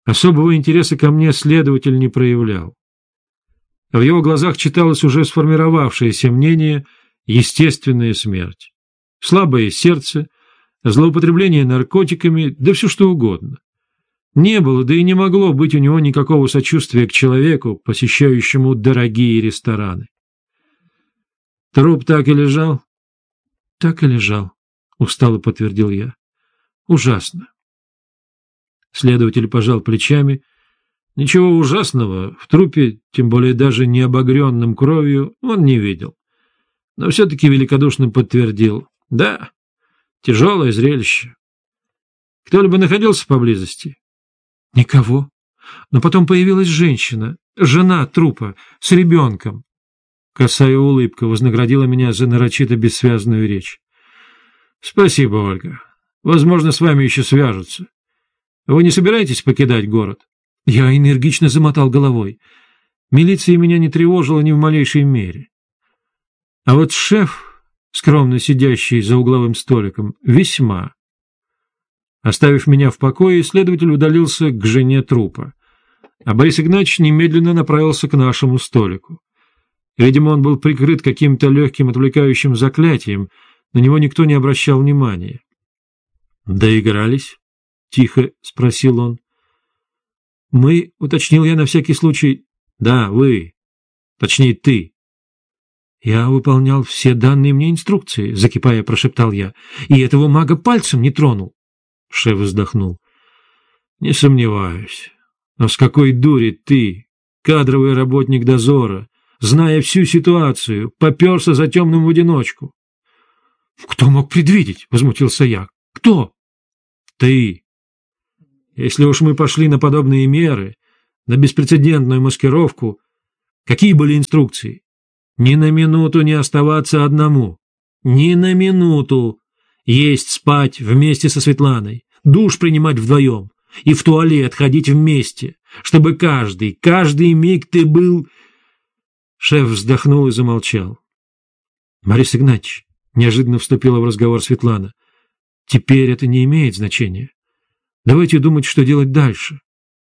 Особого интереса ко мне следователь не проявлял. В его глазах читалось уже сформировавшееся мнение «естественная смерть». Слабое сердце, злоупотребление наркотиками, да все что угодно. Не было, да и не могло быть у него никакого сочувствия к человеку, посещающему дорогие рестораны. Труп так и лежал? Так и лежал, устало подтвердил я. Ужасно. Следователь пожал плечами. Ничего ужасного в трупе, тем более даже не обогренном кровью, он не видел. Но все-таки великодушно подтвердил. Да, тяжелое зрелище. Кто-либо находился поблизости? Никого. Но потом появилась женщина, жена трупа, с ребенком. Косая улыбка вознаградила меня за нарочито бессвязную речь. Спасибо, Ольга. Возможно, с вами еще свяжутся. Вы не собираетесь покидать город? Я энергично замотал головой. Милиция меня не тревожила ни в малейшей мере. А вот шеф, скромно сидящий за угловым столиком, весьма. Оставив меня в покое, следователь удалился к жене трупа, а Борис Игнатьевич немедленно направился к нашему столику. Видимо, он был прикрыт каким-то легким отвлекающим заклятием, на него никто не обращал внимания. «Доигрались?» — тихо спросил он. «Мы», — уточнил я на всякий случай. «Да, вы. Точнее, ты». «Я выполнял все данные мне инструкции», — закипая, прошептал я, — «и этого мага пальцем не тронул». Шеф вздохнул. «Не сомневаюсь. Но с какой дури ты, кадровый работник дозора, зная всю ситуацию, попёрся за темным в одиночку?» «Кто мог предвидеть?» — возмутился я. «Кто?» «Ты. Если уж мы пошли на подобные меры, на беспрецедентную маскировку, какие были инструкции? Ни на минуту не оставаться одному. Ни на минуту. Есть, спать вместе со Светланой, душ принимать вдвоем и в туалет ходить вместе, чтобы каждый миг ты был...» Шеф вздохнул и замолчал. «Борис Игнатьевич», — неожиданно вступила в разговор Светлана, — «теперь это не имеет значения. Давайте думать, что делать дальше».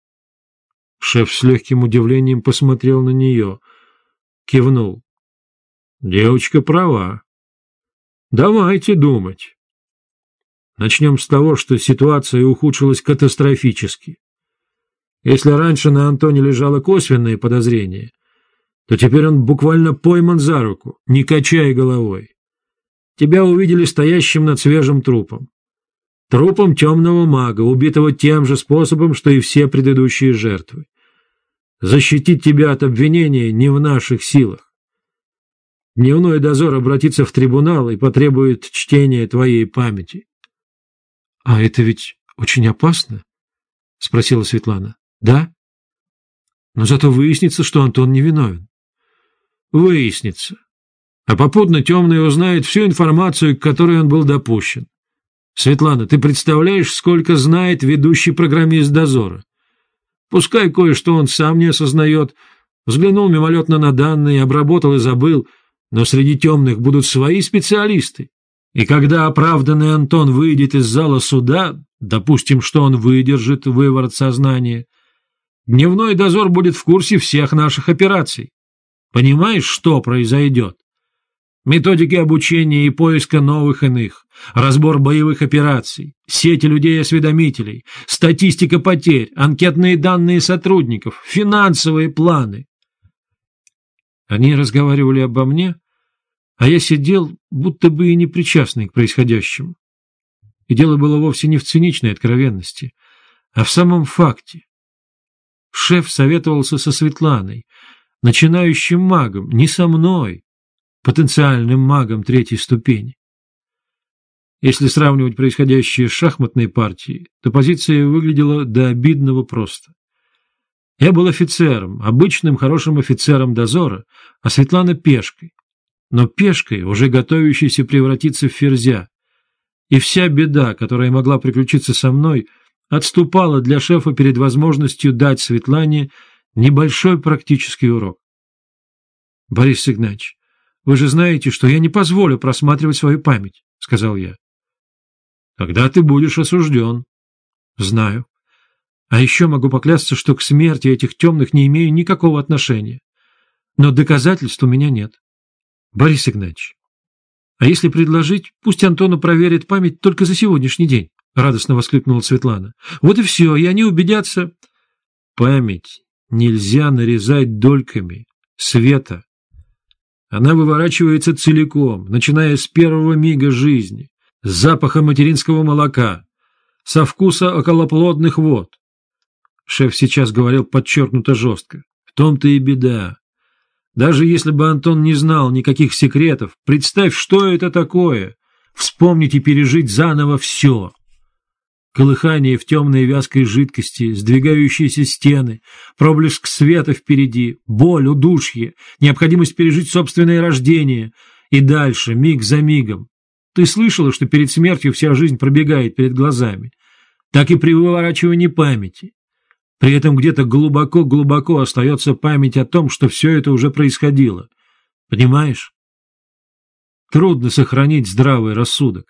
Шеф с легким удивлением посмотрел на нее, кивнул. «Девочка права. Давайте думать. Начнем с того, что ситуация ухудшилась катастрофически. Если раньше на Антоне лежало косвенное подозрение, то теперь он буквально пойман за руку, не качая головой. Тебя увидели стоящим над свежим трупом. Трупом темного мага, убитого тем же способом, что и все предыдущие жертвы. Защитить тебя от обвинения не в наших силах. Дневной дозор обратится в трибунал и потребует чтения твоей памяти». «А это ведь очень опасно?» — спросила Светлана. «Да? Но зато выяснится, что Антон невиновен». «Выяснится. А попутно темный узнает всю информацию, к которой он был допущен. Светлана, ты представляешь, сколько знает ведущий программист дозора? Пускай кое-что он сам не осознает, взглянул мимолетно на данные, обработал и забыл, но среди темных будут свои специалисты. И когда оправданный Антон выйдет из зала суда, допустим, что он выдержит выворот сознания, дневной дозор будет в курсе всех наших операций. Понимаешь, что произойдет? Методики обучения и поиска новых иных, разбор боевых операций, сети людей-осведомителей, статистика потерь, анкетные данные сотрудников, финансовые планы. Они разговаривали обо мне, а я сидел, будто бы и не причастный к происходящему. И дело было вовсе не в циничной откровенности, а в самом факте. Шеф советовался со Светланой, начинающим магом, не со мной, потенциальным магом третьей ступени. Если сравнивать происходящее с шахматной партией, то позиция выглядела до обидного просто. Я был офицером, обычным хорошим офицером дозора, а Светлана — пешкой. Но пешкой, уже готовящейся превратиться в ферзя. И вся беда, которая могла приключиться со мной, отступала для шефа перед возможностью дать Светлане небольшой практический урок. — Борис Игнатьевич, вы же знаете, что я не позволю просматривать свою память, — сказал я. — Тогда ты будешь осужден. — Знаю. А еще могу поклясться, что к смерти этих темных не имею никакого отношения. Но доказательств у меня нет. Борис Игнатьевич, а если предложить, пусть Антону проверит память только за сегодняшний день, — радостно воскликнула Светлана. Вот и все, и они убедятся. Память нельзя нарезать дольками, Света. Она выворачивается целиком, начиная с первого мига жизни, с запаха материнского молока, со вкуса околоплодных вод. Шеф сейчас говорил подчеркнуто жестко. В том-то и беда. Даже если бы Антон не знал никаких секретов, представь, что это такое — вспомнить и пережить заново все. Колыхание в темной вязкой жидкости, сдвигающиеся стены, проблеск света впереди, боль, удушье, необходимость пережить собственное рождение и дальше, миг за мигом. Ты слышала, что перед смертью вся жизнь пробегает перед глазами? Так и при выворачивании памяти. При этом где-то глубоко-глубоко остается память о том, что все это уже происходило. Понимаешь? Трудно сохранить здравый рассудок.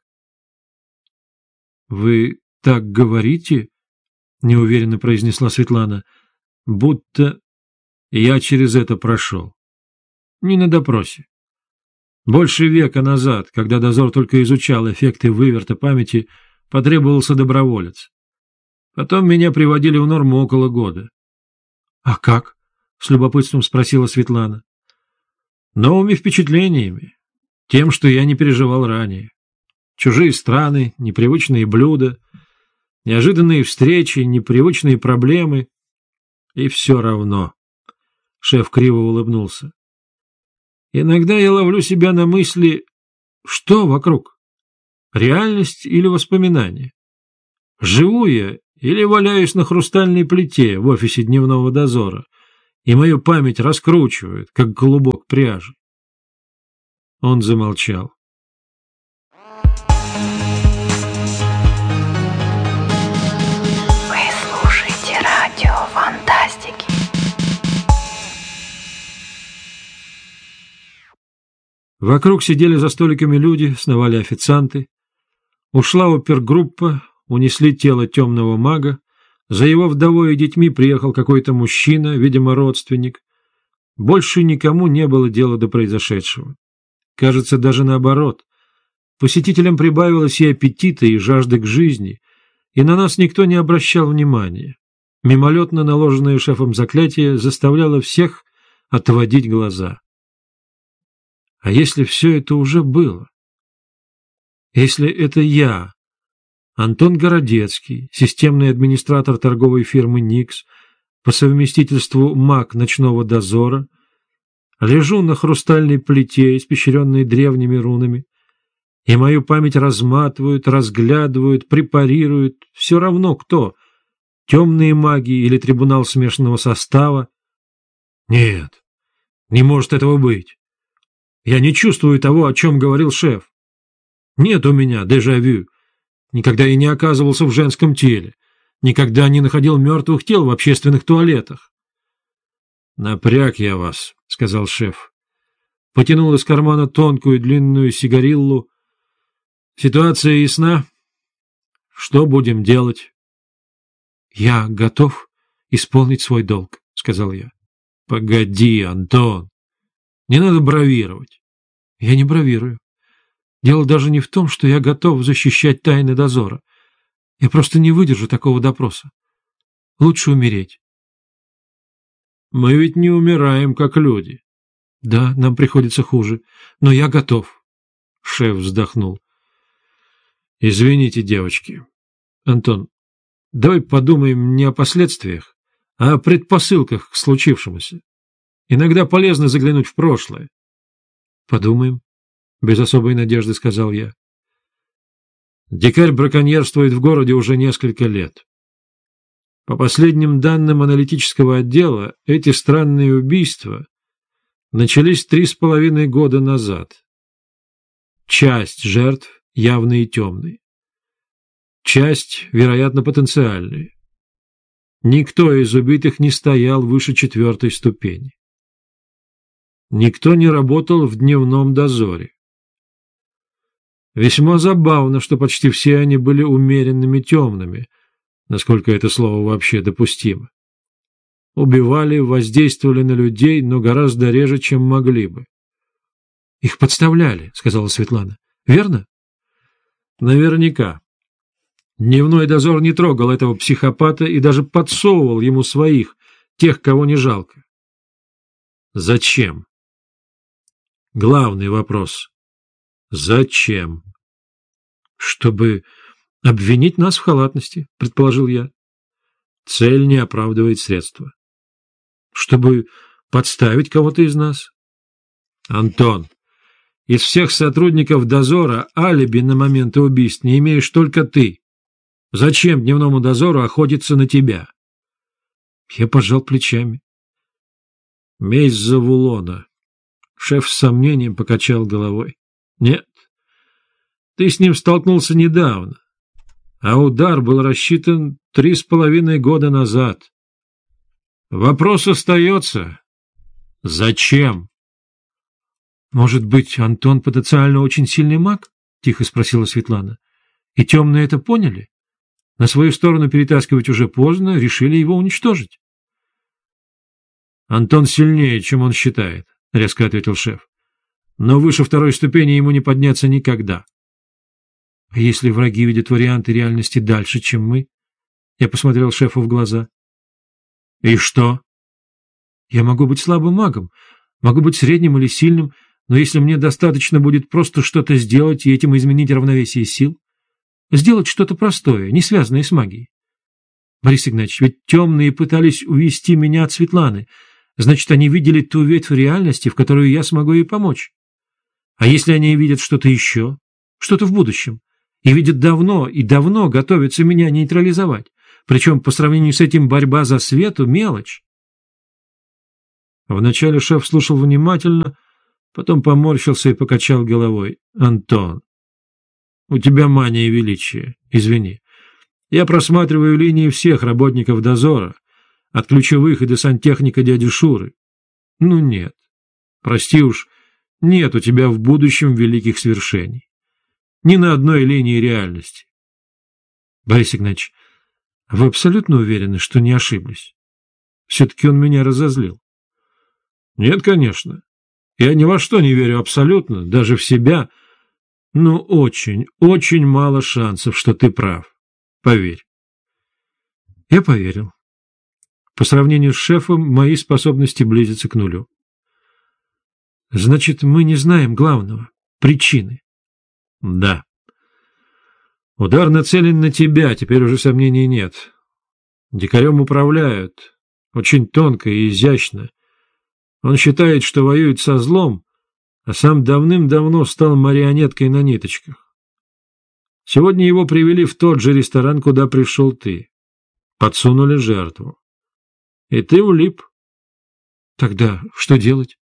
— Вы так говорите? — неуверенно произнесла Светлана. — Будто я через это прошел. Не на допросе. Больше века назад, когда дозор только изучал эффекты выверта памяти, потребовался доброволец. Потом меня приводили в норму около года. — А как? — с любопытством спросила Светлана. — Новыми впечатлениями, тем, что я не переживал ранее. Чужие страны, непривычные блюда, неожиданные встречи, непривычные проблемы. И все равно. Шеф криво улыбнулся. Иногда я ловлю себя на мысли, что вокруг? Реальность или воспоминание? Живу я или валяюсь на хрустальной плите в офисе дневного дозора, и мою память раскручивают, как клубок пряжи? Он замолчал. Вы слушаете радио Фантастики. Вокруг сидели за столиками люди, сновали официанты. Ушла опергруппа, унесли тело темного мага. За его вдовой и детьми приехал какой-то мужчина, видимо, родственник. Больше никому не было дела до произошедшего. Кажется, даже наоборот. Посетителям прибавилось и аппетита, и жажды к жизни, и на нас никто не обращал внимания. Мимолетно наложенное шефом заклятие заставляло всех отводить глаза. А если все это уже было? Если это я, Антон Городецкий, системный администратор торговой фирмы «Никс», по совместительству маг ночного дозора, лежу на хрустальной плите, испещренной древними рунами, и мою память разматывают, разглядывают, препарируют, все равно кто, темные маги или трибунал смешанного состава? Нет, не может этого быть. Я не чувствую того, о чем говорил шеф. Нет у меня дежавю. Никогда я не оказывался в женском теле. Никогда не находил мертвых тел в общественных туалетах. — Напряг я вас, — сказал шеф. Потянул из кармана тонкую длинную сигариллу. — Ситуация ясна. Что будем делать? — Я готов исполнить свой долг, — сказал я. — Погоди, Антон. Не надо бравировать. Я не бравирую. Дело даже не в том, что я готов защищать тайны дозора. Я просто не выдержу такого допроса. Лучше умереть. Мы ведь не умираем, как люди. Да, нам приходится хуже, но я готов. Шеф вздохнул. Извините, девочки. Антон, давай подумаем не о последствиях, а о предпосылках к случившемуся. Иногда полезно заглянуть в прошлое. — Подумаем, — без особой надежды сказал я. Дикарь браконьерствует в городе уже несколько лет. По последним данным аналитического отдела, эти странные убийства начались 3,5 года назад. Часть жертв явные и темные. Часть, вероятно, потенциальные. Никто из убитых не стоял выше 4-й ступени. Никто не работал в дневном дозоре. Весьма забавно, что почти все они были умеренными темными, насколько это слово вообще допустимо. Убивали, воздействовали на людей, но гораздо реже, чем могли бы. — Их подставляли, — сказала Светлана. — Верно? — Наверняка. Дневной дозор не трогал этого психопата и даже подсовывал ему своих, тех, кого не жалко. Зачем? Главный вопрос. Зачем? Чтобы обвинить нас в халатности, предположил я. Цель не оправдывает средства. Чтобы подставить кого-то из нас? Антон, из всех сотрудников дозора алиби на момент убийств не имеешь только ты. Зачем дневному дозору охотиться на тебя? Я пожал плечами. Месть Завулона. Шеф с сомнением покачал головой. Нет, ты с ним столкнулся недавно, а удар был рассчитан 3,5 года назад. Вопрос остается. Зачем? Может быть, Антон потенциально очень сильный маг? Тихо спросила Светлана. И темные это поняли? На свою сторону перетаскивать уже поздно, решили его уничтожить. «Антон сильнее, чем он считает», — резко ответил шеф. «Но выше второй ступени ему не подняться никогда». «А если враги видят варианты реальности дальше, чем мы?» Я посмотрел шефу в глаза. «И что?» «Я могу быть слабым магом, могу быть средним или сильным, но если мне достаточно будет просто что-то сделать и этим изменить равновесие сил, сделать что-то простое, не связанное с магией. Борис Игнатьевич, ведь темные пытались увести меня от Светланы. Значит, они видели ту ветвь реальности, в которую я смогу ей помочь. А если они видят что-то еще, что-то в будущем, и видят давно, и давно готовятся меня нейтрализовать, причем по сравнению с этим борьба за свету — мелочь. Вначале шеф слушал внимательно, потом поморщился и покачал головой. «Антон, у тебя мания величия, извини. Я просматриваю линии всех работников дозора, от ключевых и до сантехника дяди Шуры. Ну нет, прости уж, нет у тебя в будущем великих свершений. Ни на одной линии реальности. Борис Игнатьевич, вы абсолютно уверены, что не ошиблись? Все-таки он меня разозлил. Нет, конечно. Я ни во что не верю абсолютно, даже в себя, но очень, очень мало шансов, что ты прав. Поверь. Я поверил. По сравнению с шефом, мои способности близятся к нулю. Значит, мы не знаем главного, причины. Да. Удар нацелен на тебя, теперь уже сомнений нет. Дикарем управляют, очень тонко и изящно. Он считает, что воюет со злом, а сам давным-давно стал марионеткой на ниточках. Сегодня его привели в тот же ресторан, куда пришел ты. Подсунули жертву. И ты улип. Тогда что делать?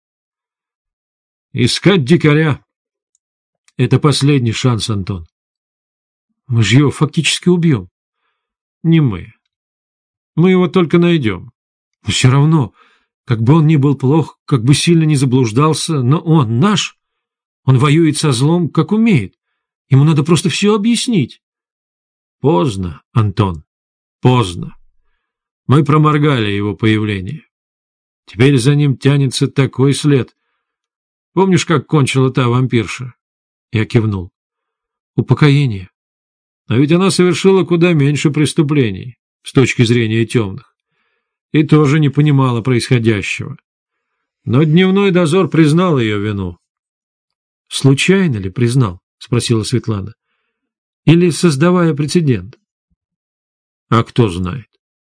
Искать дикаря. Это последний шанс, Антон. Мы же его фактически убьем. Не мы. Мы его только найдем. Но все равно, как бы он ни был плох, как бы сильно не заблуждался, но он наш. Он воюет со злом, как умеет. Ему надо просто все объяснить. Поздно, Антон, поздно. Мы проморгали его появление. Теперь за ним тянется такой след. Помнишь, как кончила та вампирша? Я кивнул. Упокоение. А ведь она совершила куда меньше преступлений, с точки зрения темных, и тоже не понимала происходящего. Но дневной дозор признал ее вину. — Случайно ли признал? — спросила Светлана. — Или создавая прецедент? — А кто знает?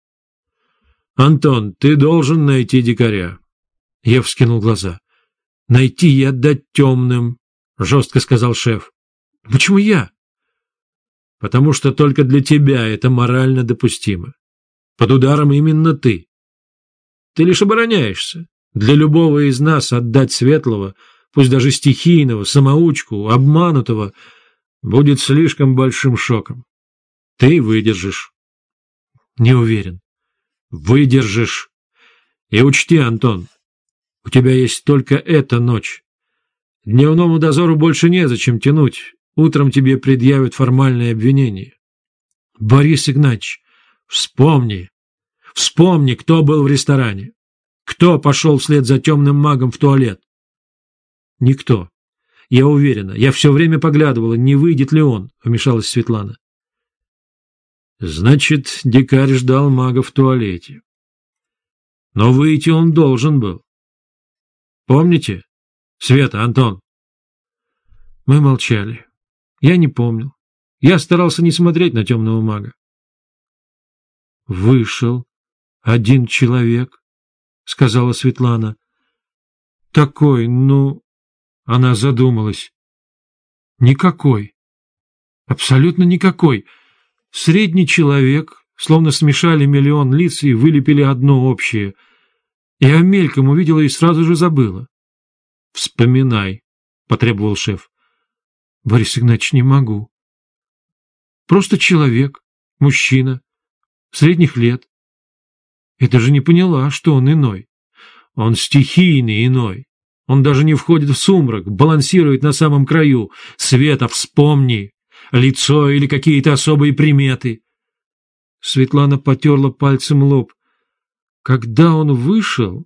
— Антон, ты должен найти дикаря. Я вскинул глаза. — Найти и отдать темным, — жестко сказал шеф. — Почему я? — Потому что только для тебя это морально допустимо. Под ударом именно ты. Ты лишь обороняешься. Для любого из нас отдать светлого, пусть даже стихийного, самоучку, обманутого, будет слишком большим шоком. Ты выдержишь. Не уверен. Выдержишь. И учти, Антон, у тебя есть только эта ночь. Дневному дозору больше незачем тянуть. Утром тебе предъявят формальное обвинение. Борис Игнатьевич, Вспомни, кто был в ресторане. Кто пошел вслед за темным магом в туалет? Никто. Я уверена, я все время поглядывала, не выйдет ли он, вмешалась Светлана. Значит, дикарь ждал мага в туалете. Но выйти он должен был. Помните? Света, Антон. Мы молчали. Я не помнил. Я старался не смотреть на темного мага. Вышел один человек, сказала Светлана. Такой, Она задумалась. Никакой. Абсолютно никакой. Средний человек, словно смешали миллион лиц и вылепили одно общее. Я мельком увидела и сразу же забыла. «Вспоминай», — потребовал шеф. «Борис Игнатьевич, не могу. Просто человек, мужчина, средних лет. Я даже не поняла, что он иной. Он стихийный иной. Он даже не входит в сумрак, балансирует на самом краю. Света, вспомни! Лицо или какие-то особые приметы!» Светлана потерла пальцем лоб. Когда он вышел,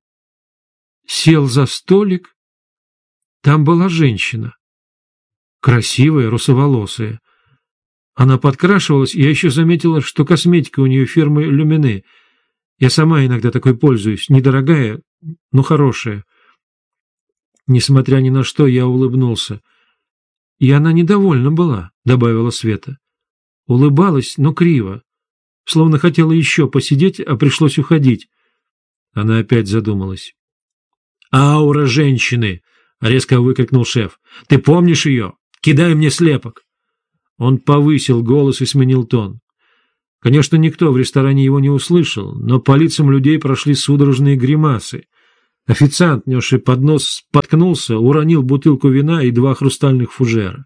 сел за столик, там была женщина. Красивая, русоволосая. Она подкрашивалась, и я еще заметила, что косметика у нее фирмы «Люмине». Я сама иногда такой пользуюсь. Недорогая, но хорошая. Несмотря ни на что, я улыбнулся. «И она недовольна была», — добавила Света. Улыбалась, но криво. Словно хотела еще посидеть, а пришлось уходить. Она опять задумалась. «Аура женщины!» — резко выкрикнул шеф. «Ты помнишь ее? Кидай мне слепок!» Он повысил голос и сменил тон. Конечно, никто в ресторане его не услышал, но по лицам людей прошли судорожные гримасы. Официант, несший поднос, споткнулся, уронил бутылку вина и 2 хрустальных фужера.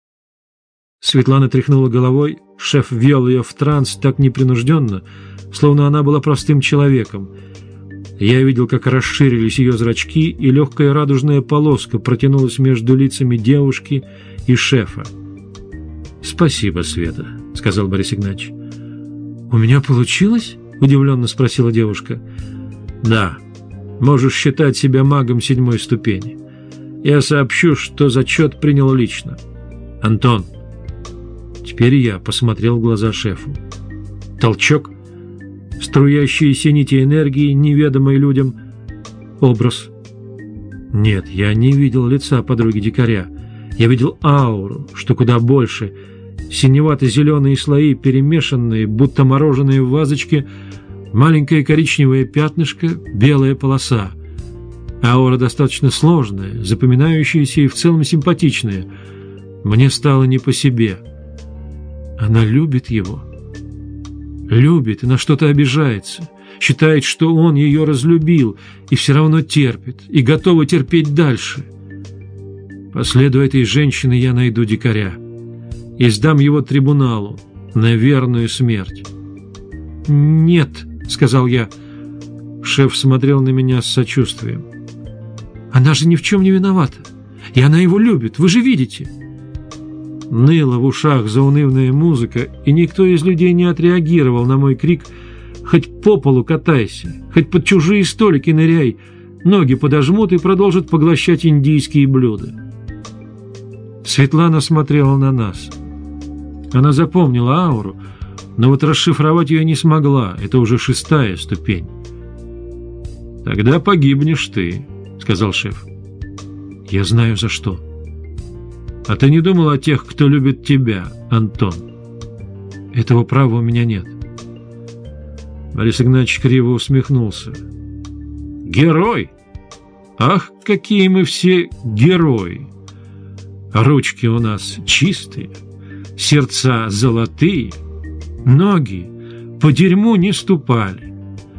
Светлана тряхнула головой, шеф ввел ее в транс так непринужденно, словно она была простым человеком. Я видел, как расширились ее зрачки, и легкая радужная полоска протянулась между лицами девушки и шефа. «Спасибо, Света», — сказал Борис Игнатьевич. «У меня получилось?» — удивленно спросила девушка. «Да, можешь считать себя магом 7-й ступени. Я сообщу, что зачет принял лично. Антон». Теперь я посмотрел в глаза шефу. Толчок, струящиеся нити энергии, неведомые людям. Образ. Нет, я не видел лица подруги-дикаря. Я видел ауру, что куда больше. Синевато-зеленые слои, перемешанные, будто мороженое в вазочке, маленькое коричневое пятнышко, белая полоса. Аура достаточно сложная, запоминающаяся и в целом симпатичная. Мне стало не по себе. Она любит его. Любит и на что-то обижается. Считает, что он ее разлюбил, и все равно терпит, и готова терпеть дальше. По следу этой женщины я найду дикаря и сдам его трибуналу на верную смерть. «Нет», — сказал я. Шеф смотрел на меня с сочувствием. «Она же ни в чем не виновата, и она его любит, вы же видите». Ныла в ушах заунывная музыка, и никто из людей не отреагировал на мой крик: «Хоть по полу катайся, хоть под чужие столики ныряй, ноги подожмут и продолжат поглощать индийские блюда». Светлана смотрела на нас. Она запомнила ауру, но вот расшифровать ее не смогла, это уже 6-я ступень. «Тогда погибнешь ты», — сказал шеф. «Я знаю, за что». «А ты не думал о тех, кто любит тебя, Антон?» «Этого права у меня нет». Борис Игнатьевич криво усмехнулся. «Герой! Ах, какие мы все герои! Ручки у нас чистые, сердца золотые, ноги по дерьму не ступали.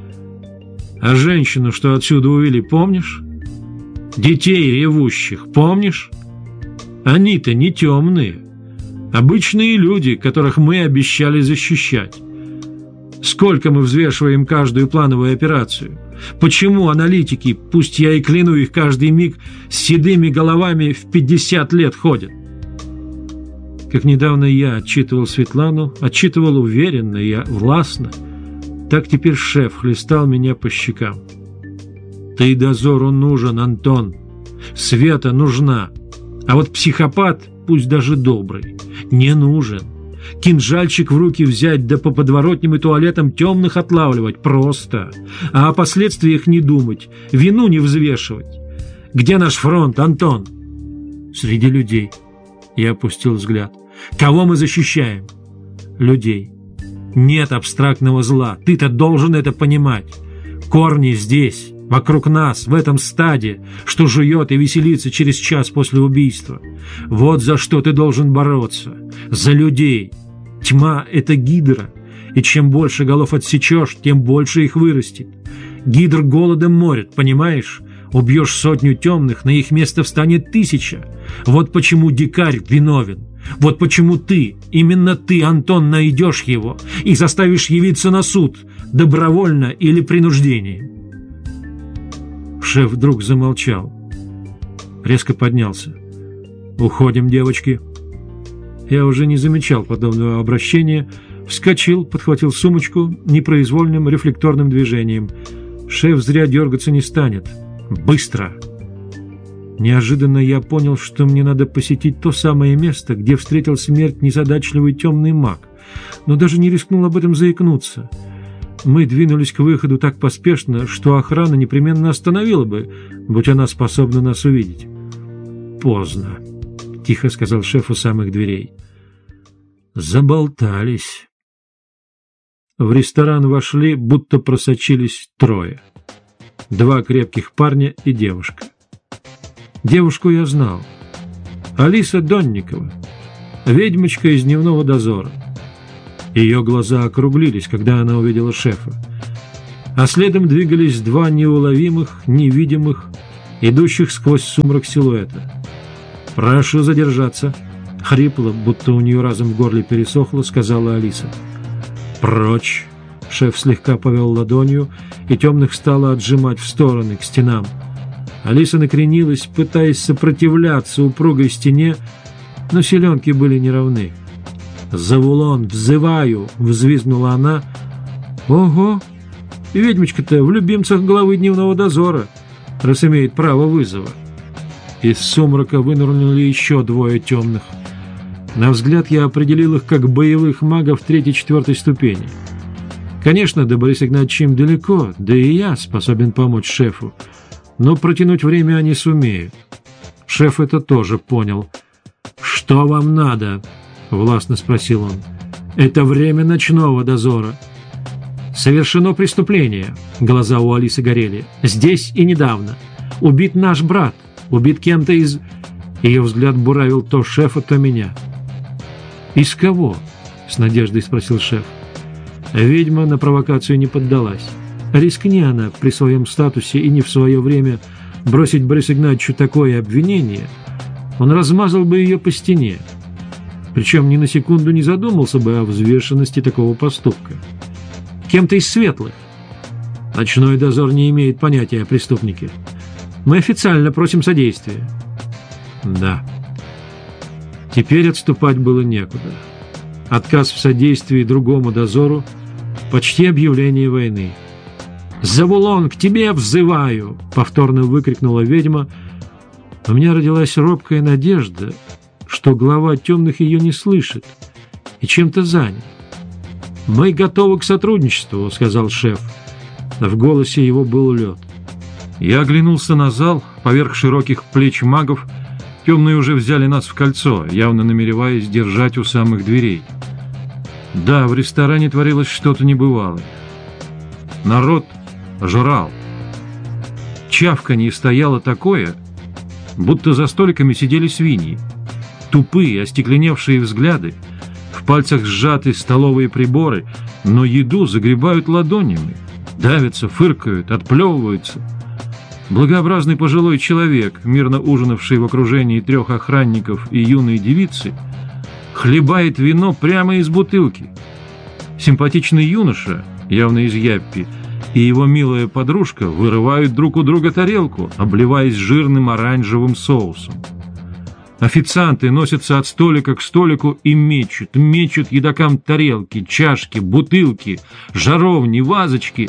А женщину, что отсюда увели, помнишь? Детей ревущих, помнишь? Они-то не темные, обычные люди, которых мы обещали защищать. Сколько мы взвешиваем каждую плановую операцию? Почему аналитики, пусть я и кляну их каждый миг, с седыми головами в 50 лет ходят?» Как недавно я отчитывал Светлану, отчитывал уверенно и властно, так теперь шеф хлестал меня по щекам. «Ты дозору нужен, Антон. Света нужна. А вот психопат, пусть даже добрый, не нужен. Кинжальчик в руки взять, да по подворотням и туалетам темных отлавливать просто. А о последствиях не думать, вину не взвешивать. Где наш фронт, Антон?» «Среди людей». Я опустил взгляд. «Кого мы защищаем?» «Людей. Нет абстрактного зла. Ты-то должен это понимать. Корни здесь, вокруг нас, в этом стаде, что жует и веселится через час после убийства. Вот за что ты должен бороться. За людей. Тьма — это гидра, и чем больше голов отсечешь, тем больше их вырастет. Гидр голодом морит, понимаешь? Убьешь 100 темных, на их место встанет 1000. Вот почему дикарь виновен. Вот почему ты, именно ты, Антон, найдешь его и заставишь явиться на суд, добровольно или принуждением». Шеф вдруг замолчал. Резко поднялся. «Уходим, девочки». Я уже не замечал подобного обращения. Вскочил, подхватил сумочку непроизвольным рефлекторным движением. Шеф зря дергаться не станет. Быстро. Неожиданно я понял, что мне надо посетить то самое место, где встретил смерть незадачливый темный маг, но даже не рискнул об этом заикнуться. Мы двинулись к выходу так поспешно, что охрана непременно остановила бы, будь она способна нас увидеть. «Поздно», — тихо сказал шеф у самых дверей. «Заболтались». В ресторан вошли, будто просочились 3. 2 крепких парня и девушка. Девушку я знал. Алиса Донникова, ведьмочка из дневного дозора. Ее глаза округлились, когда она увидела шефа. А следом двигались 2 неуловимых, невидимых, идущих сквозь сумрак силуэта. «Прошу задержаться», — хрипло, будто у нее разом в горле пересохло, сказала Алиса. «Прочь!» — шеф слегка повел ладонью, и темных стало отжимать в стороны, к стенам. Алиса накренилась, пытаясь сопротивляться упругой стене, но селенки были неравны. «Завулон, взываю!» — взвизгнула она. «Ого! Ведьмочка-то в любимцах главы дневного дозора, раз имеет право вызова». Из сумрака вынырнули еще 2 темных. На взгляд я определил их как боевых магов 3-4 ступени. Конечно, до Бориса Игнатьевича им далеко, да и я способен помочь шефу, но протянуть время они сумеют. Шеф это тоже понял. «Что вам надо?» — властно спросил он. «Это время ночного дозора». «Совершено преступление», — глаза у Алисы горели. «Здесь и недавно. Убит наш брат, убит кем-то из...» Ее взгляд буравил то шефа, то меня. «Из кого?» — с надеждой спросил шеф. Ведьма на провокацию не поддалась. Рискни она при своем статусе и не в свое время бросить Борису Игнатьевичу такое обвинение, он размазал бы ее по стене. Причем ни на секунду не задумался бы о взвешенности такого поступка. Кем-то из светлых. Ночной дозор не имеет понятия о преступнике. Мы официально просим содействия. Да. Теперь отступать было некуда. Отказ в содействии другому дозору — почти объявление войны. «Завулон, к тебе взываю!» — повторно выкрикнула ведьма. У меня родилась робкая надежда, что глава темных ее не слышит и чем-то занят. «Мы готовы к сотрудничеству», — сказал шеф. В голосе его был лед. Я оглянулся на зал. Поверх широких плеч магов темные уже взяли нас в кольцо, явно намереваясь держать у самых дверей. Да, в ресторане творилось что-то небывалое. Народ жрал. Чавканье стояло такое, будто за столиками сидели свиньи. Тупые, остекленевшие взгляды, в пальцах сжаты столовые приборы, но еду загребают ладонями, давятся, фыркают, отплевываются. Благообразный пожилой человек, мирно ужинавший в окружении 3 охранников и юной девицы, хлебает вино прямо из бутылки. Симпатичный юноша, явно из Яппи, и его милая подружка вырывают друг у друга тарелку, обливаясь жирным оранжевым соусом. Официанты носятся от столика к столику и мечут едокам тарелки, чашки, бутылки, жаровни, вазочки.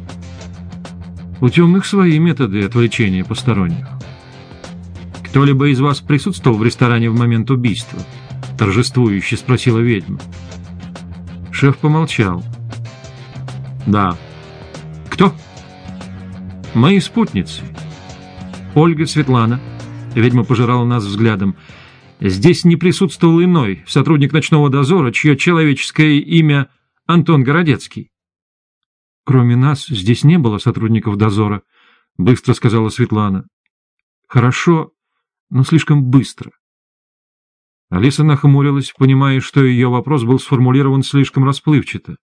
У темных свои методы отвлечения посторонних. «Кто-либо из вас присутствовал в ресторане в момент убийства?» — торжествующе спросила ведьма. Шеф помолчал. «Да». «Кто?» «Мои спутницы. Ольга, Светлана». Ведьма пожирала нас взглядом. «Здесь не присутствовал иной, сотрудник ночного дозора, чье человеческое имя Антон Городецкий». «Кроме нас здесь не было сотрудников дозора», — быстро сказала Светлана. «Хорошо, но слишком быстро». Алиса нахмурилась, понимая, что ее вопрос был сформулирован слишком расплывчато.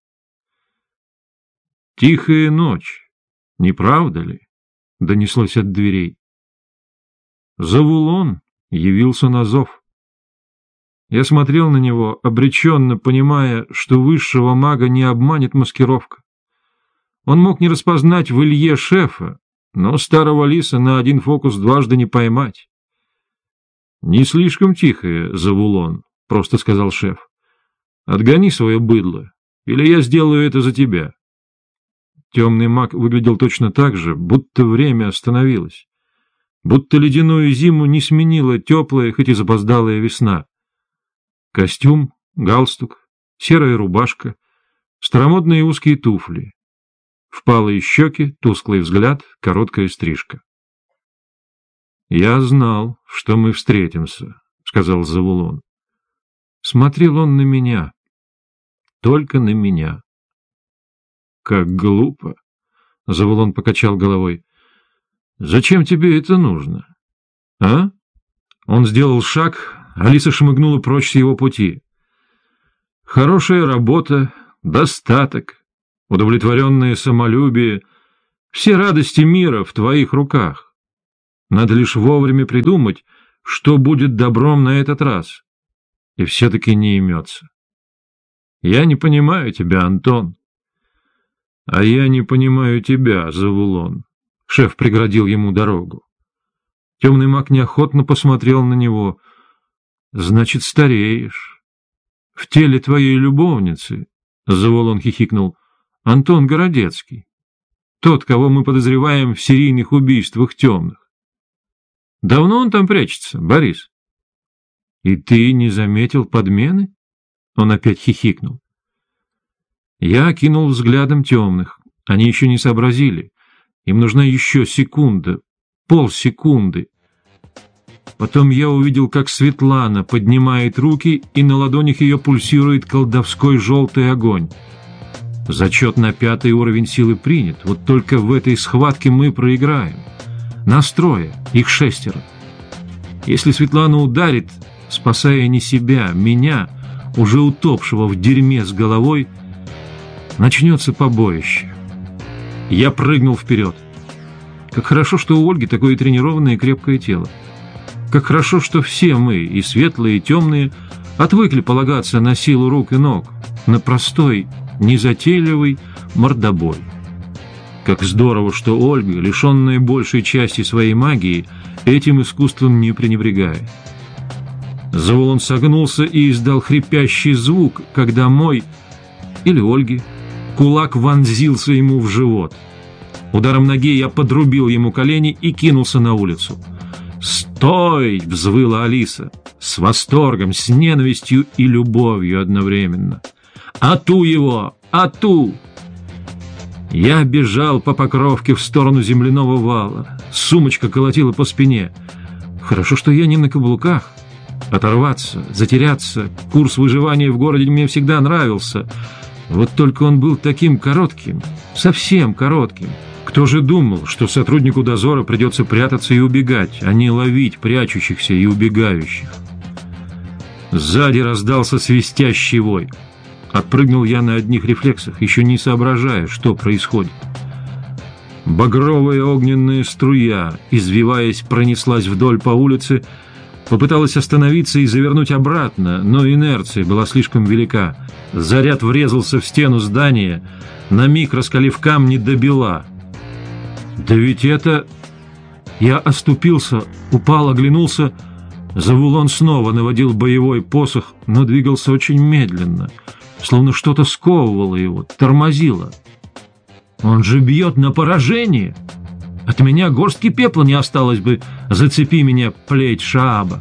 «Тихая ночь, не правда ли?» — донеслось от дверей. Завулон явился на зов. Я смотрел на него, обреченно понимая, что высшего мага не обманет маскировка. Он мог не распознать в Илье шефа, но старого лиса на один фокус дважды не поймать. «Не слишком тихое, Завулон», — просто сказал шеф. «Отгони свое быдло, или я сделаю это за тебя». Темный маг выглядел точно так же, будто время остановилось. Будто ледяную зиму не сменила теплая, хоть и запоздалая весна. Костюм, галстук, серая рубашка, старомодные узкие туфли. Впалые щеки, тусклый взгляд, короткая стрижка. «Я знал, что мы встретимся», — сказал Завулон. Смотрел он на меня. Только на меня. «Как глупо», — Завулон покачал головой. «Зачем тебе это нужно? А?» Он сделал шаг, Алиса шмыгнула прочь с его пути. «Хорошая работа, достаток, удовлетворенное самолюбие, все радости мира в твоих руках. Надо лишь вовремя придумать, что будет добром на этот раз, и все-таки не имется. Я не понимаю тебя, Антон». «А я не понимаю тебя, Завулон». Шеф преградил ему дорогу. Темный маг неохотно посмотрел на него. «Значит, стареешь. В теле твоей любовницы», — Завулон хихикнул, — «Антон Городецкий. Тот, кого мы подозреваем в серийных убийствах темных. Давно он там прячется, Борис?» «И ты не заметил подмены?» Он опять хихикнул. Я окинул взглядом темных. Они еще не сообразили. Им нужна еще секунда, полсекунды. Потом я увидел, как Светлана поднимает руки, и на ладонях ее пульсирует колдовской желтый огонь. Зачет на 5-й уровень силы принят. Вот только в этой схватке мы проиграем. Нас 3, их 6. Если Светлана ударит, спасая не себя, меня, уже утопшего в дерьме с головой, начнется побоище. Я прыгнул вперед. Как хорошо, что у Ольги такое тренированное и крепкое тело. Как хорошо, что все мы, и светлые, и темные, отвыкли полагаться на силу рук и ног, на простой, незатейливый мордобой. Как здорово, что Ольга, лишенная большей части своей магии, этим искусством не пренебрегает. Завулон согнулся и издал хрипящий звук, когда мой, или Ольги, кулак вонзился ему в живот. Ударом ноги я подрубил ему колени и кинулся на улицу. «Стой!» — взвыла Алиса, с восторгом, с ненавистью и любовью одновременно. «Ату его! Ату!» Я бежал по Покровке в сторону земляного вала. Сумочка колотила по спине. Хорошо, что я не на каблуках. Оторваться, затеряться. Курс выживания в городе мне всегда нравился. Вот только он был таким коротким, совсем коротким. Кто же думал, что сотруднику дозора придется прятаться и убегать, а не ловить прячущихся и убегающих? Сзади раздался свистящий вой. Отпрыгнул я на одних рефлексах, еще не соображая, что происходит. Багровая огненная струя, извиваясь, пронеслась вдоль по улице, попыталась остановиться и завернуть обратно, но инерция была слишком велика. Заряд врезался в стену здания, на миг раскалив камни до бела. Да ведь это... Я оступился, упал, оглянулся. Завулон снова наводил боевой посох, но двигался очень медленно, словно что-то сковывало его, тормозило. Он же бьет на поражение. От меня горстки пепла не осталось бы, зацепи меня плеть Шааба.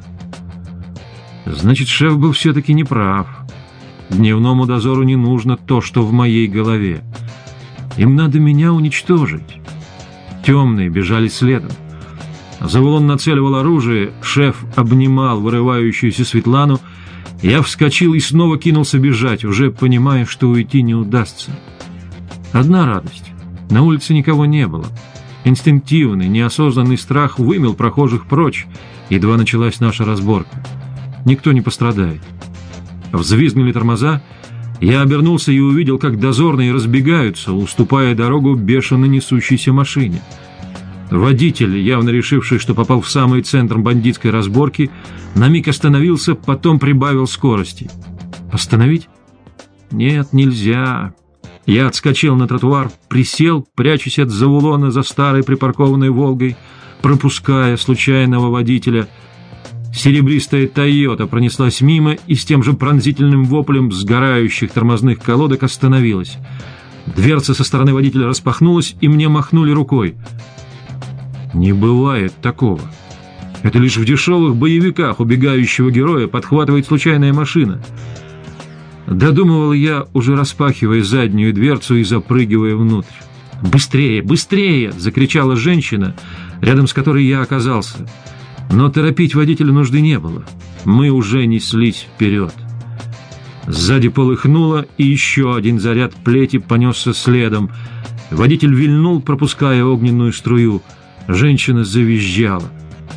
Значит, шеф был все-таки неправ. Дневному дозору не нужно то, что в моей голове. Им надо меня уничтожить. Темные бежали следом. Завулон нацеливал оружие, шеф обнимал вырывающуюся Светлану. Я вскочил и снова кинулся бежать, уже понимая, что уйти не удастся. Одна радость. На улице никого не было. Инстинктивный, неосознанный страх вымел прохожих прочь, едва началась наша разборка. Никто не пострадает. Взвизгнули тормоза. Я обернулся и увидел, как дозорные разбегаются, уступая дорогу бешено несущейся машине. Водитель, явно решивший, что попал в самый центр бандитской разборки, на миг остановился, потом прибавил скорости. Остановить? Нет, нельзя. Я отскочил на тротуар, присел, прячась от Завулона за старой припаркованной «Волгой», пропуская случайного водителя. Серебристая «Тойота» пронеслась мимо и с тем же пронзительным воплем сгорающих тормозных колодок остановилась. Дверца со стороны водителя распахнулась, и мне махнули рукой. Не бывает такого. Это лишь в дешевых боевиках убегающего героя подхватывает случайная машина. Додумывал я, уже распахивая заднюю дверцу и запрыгивая внутрь. «Быстрее, быстрее!» — закричала женщина, рядом с которой я оказался. Но торопить водителя нужды не было. Мы уже неслись вперед. Сзади полыхнуло, и еще один заряд плети понесся следом. Водитель вильнул, пропуская огненную струю. Женщина завизжала.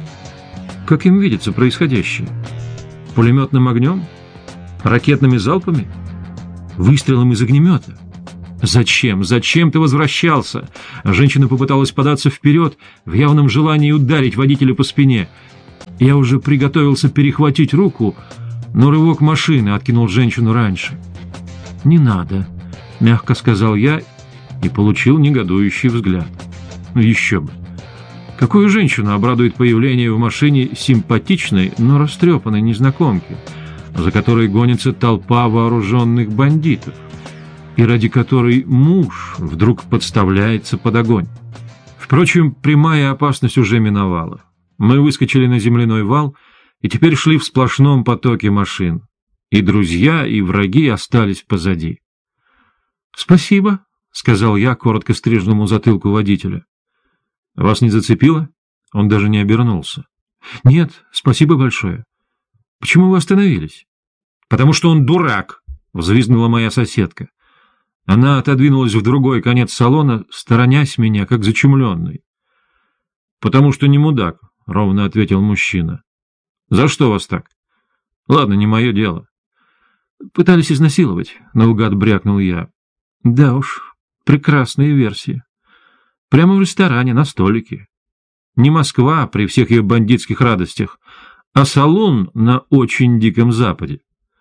Как им видится происходящее? Пулеметным огнем? Ракетными залпами? Выстрелом из огнемета? Зачем? Зачем ты возвращался? Женщина попыталась податься вперед в явном желании ударить водителя по спине. Я уже приготовился перехватить руку, но рывок машины откинул женщину раньше. «Не надо», — мягко сказал я и получил негодующий взгляд. Ну еще бы. Какую женщину обрадует появление в машине симпатичной, но растрепанной незнакомки, за которой гонится толпа вооруженных бандитов, и ради которой муж вдруг подставляется под огонь? Впрочем, прямая опасность уже миновала. Мы выскочили на земляной вал и теперь шли в сплошном потоке машин. И друзья, и враги остались позади. «Спасибо», — сказал я коротко стриженному затылку водителя. «Вас не зацепило?» Он даже не обернулся. «Нет, спасибо большое. Почему вы остановились?» «Потому что он дурак», — взвизгнула моя соседка. Она отодвинулась в другой конец салона, сторонясь меня, как зачумленный. «Потому что не мудак», — ровно ответил мужчина. «За что вас так?» «Ладно, не мое дело». «Пытались изнасиловать», — наугад брякнул я. «Да уж, прекрасная версия. Прямо в ресторане, на столике. Не Москва при всех ее бандитских радостях, а салон на очень диком западе.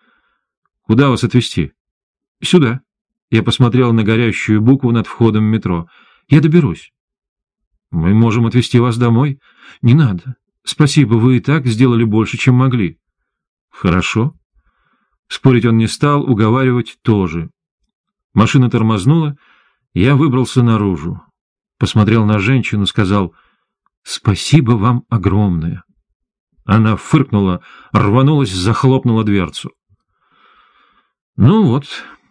Куда вас отвезти?» «Сюда». Я посмотрел на горящую букву над входом в метро. «Я доберусь». «Мы можем отвезти вас домой». «Не надо. Спасибо, вы и так сделали больше, чем могли». «Хорошо». Спорить он не стал, уговаривать тоже. Машина тормознула, я выбрался наружу. Посмотрел на женщину, сказал: «Спасибо вам огромное». Она фыркнула, рванулась, захлопнула дверцу. Ну вот.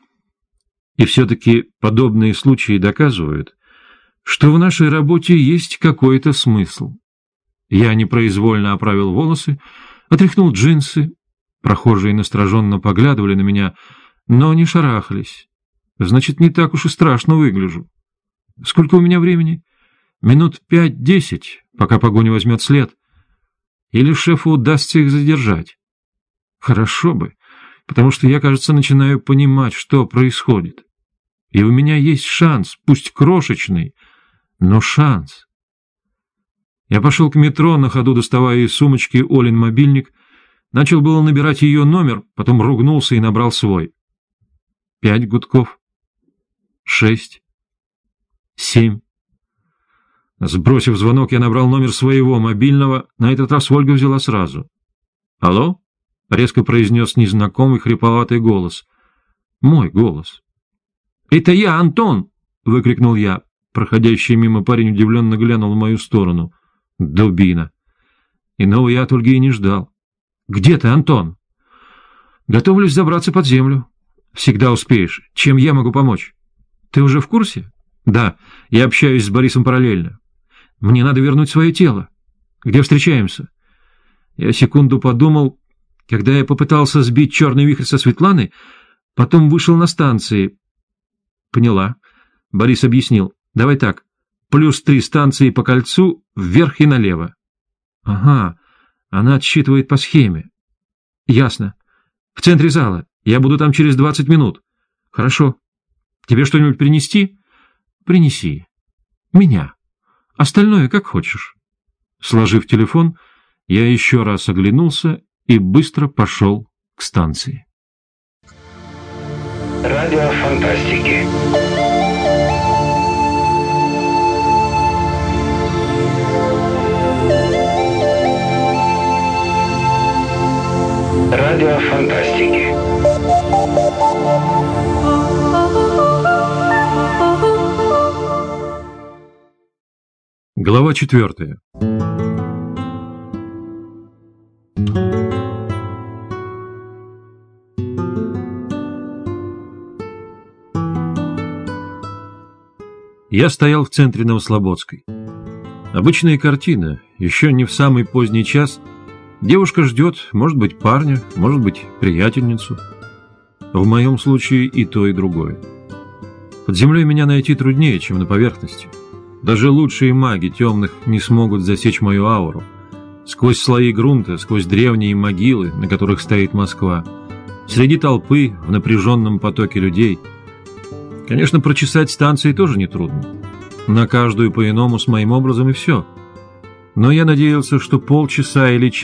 И все-таки подобные случаи доказывают, что в нашей работе есть какой-то смысл. Я непроизвольно оправил волосы, отряхнул джинсы. Прохожие настороженно поглядывали на меня, но не шарахались. Значит, не так уж и страшно выгляжу. Сколько у меня времени? Минут 5-10, пока погоня возьмет след. Или шефу удастся их задержать. Хорошо бы, потому что я, кажется, начинаю понимать, что происходит. И у меня есть шанс, пусть крошечный, но шанс. Я пошел к метро, на ходу доставая из сумочки Олин мобильник, начал было набирать ее номер, потом ругнулся и набрал свой. 5 гудков. 6. 7. Сбросив звонок, я набрал номер своего мобильного, на этот раз Ольга взяла сразу. «Алло?» — резко произнес незнакомый хрипловатый голос. Мой голос. «Это я, Антон!» — выкрикнул я. Проходящий мимо парень удивленно глянул в мою сторону. Дубина. Иного я от Ольги и не ждал. «Где ты, Антон?» «Готовлюсь забраться под землю». «Всегда успеешь. Чем я могу помочь?» «Ты уже в курсе?» «Да, я общаюсь с Борисом параллельно. Мне надо вернуть свое тело. Где встречаемся?» Я секунду подумал. Когда я попытался сбить черный вихрь со Светланы, потом вышел на станции. «Поняла». Борис объяснил. «Давай так. +3 станции по кольцу, вверх и налево». «Ага, она отсчитывает по схеме». «Ясно. В центре зала. Я буду там через 20 минут». «Хорошо. Тебе что-нибудь принести?» «Принеси. Меня. Остальное как хочешь». Сложив телефон, я еще раз оглянулся и быстро пошел к станции. Радио фантастики. Радио фантастики. Глава 4. Я стоял в центре Новослободской. Обычная картина, еще не в самый поздний час. Девушка ждет, может быть, парня, может быть, приятельницу. В моем случае и то, и другое. Под землей меня найти труднее, чем на поверхности. Даже лучшие маги темных не смогут засечь мою ауру. Сквозь слои грунта, сквозь древние могилы, на которых стоит Москва, среди толпы, в напряженном потоке людей. Конечно, прочесать станции тоже нетрудно. На каждую по-иному с моим образом и все. Но я надеялся, что полчаса или час